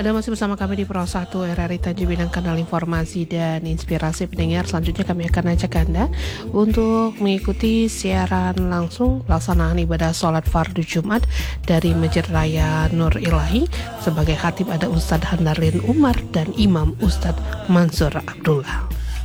Ada masih bersama kami di Pro 1 RRI Tanjung Pinang, kanal informasi dan inspirasi pendengar. Selanjutnya kami akan ajak Anda untuk mengikuti siaran langsung pelaksanaan ibadah sholat fardu Jumat dari Masjid Raya Nur Ilahi. Sebagai khatib ada Ustadz Handarlin Umar dan Imam Ustadz Mansur Abdullah.